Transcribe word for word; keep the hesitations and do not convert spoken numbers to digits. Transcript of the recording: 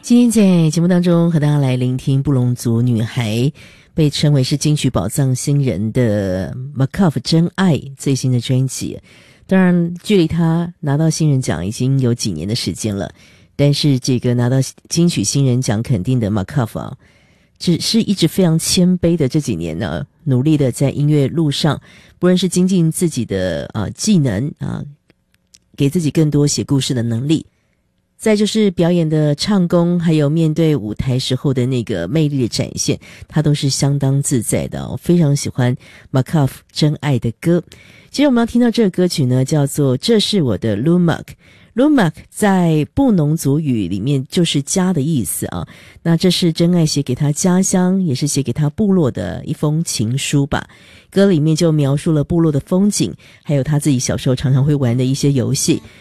今天在节目当中和大家来聆听布隆族女孩被称为是金曲宝藏新人的 Makov 真爱最新的专辑。当然距离她拿到新人奖已经有几年的时间了，但是这个拿到金曲新人奖肯定的 Makov 啊，只是一直非常谦卑的这几年呢，努力的在音乐路上，不论是精进自己的啊技能啊，给自己更多写故事的能力，再就是表演的唱功，还有面对舞台时候的那个魅力的展现，他都是相当自在的。我非常喜欢 Makov 真爱的歌。其实我们要听到这个歌曲呢，叫做这是我的 Lumak。Lumak 在布农族语里面就是家的意思啊。那这是真爱写给他家乡，也是写给他部落的一封情书吧。歌里面就描述了部落的风景，还有他自己小时候常常会玩的一些游戏。